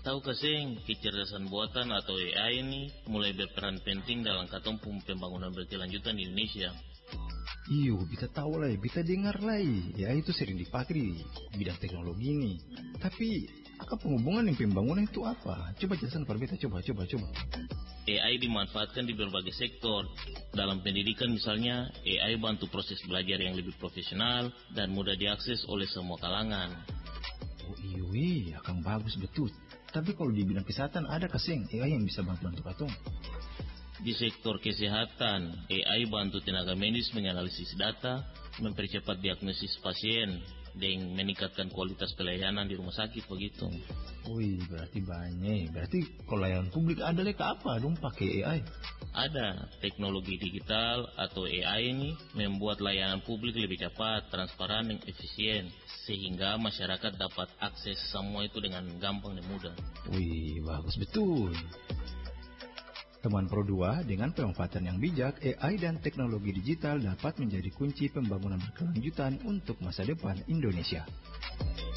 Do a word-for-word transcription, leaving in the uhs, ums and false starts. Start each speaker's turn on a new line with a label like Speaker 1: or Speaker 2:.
Speaker 1: tahu kasing kecerdasan buatan atau A I ini mulai berperan penting dalam katong pembangunan berkelanjutan di Indonesia.
Speaker 2: Iyo, kita tahu lah, kita dengar lah, ya itu sering dipakai di bidang teknologi ini. Tapi, apa penghubungan dengan pembangunan itu apa? Coba jelaskan pada beta, coba, coba, coba.
Speaker 1: A I dimanfaatkan di berbagai sektor. Dalam pendidikan misalnya, A I bantu proses belajar yang lebih profesional dan mudah diakses oleh semua kalangan.
Speaker 2: Oh iyo, iya, akan bagus betul. Tapi kalau di bidang kesehatan ada kasing A I yang bisa bantu-bantu katong?
Speaker 1: Di sektor kesehatan, A I bantu tenaga medis menganalisis data, mempercepat diagnosis pasien, dan meningkatkan kualitas pelayanan di rumah sakit begitu.
Speaker 2: Wih, berarti banyak. Berarti kalau layanan publik ada leka apa dong pakai A I?
Speaker 1: Ada teknologi digital atau A I ini membuat layanan publik lebih cepat, transparan, dan efisien, sehingga masyarakat dapat akses semua itu dengan gampang dan mudah.
Speaker 2: Wih, bagus betul. Teman Pro dua, dengan pemanfaatan yang bijak, A I dan teknologi digital dapat menjadi kunci pembangunan berkelanjutan untuk masa depan Indonesia.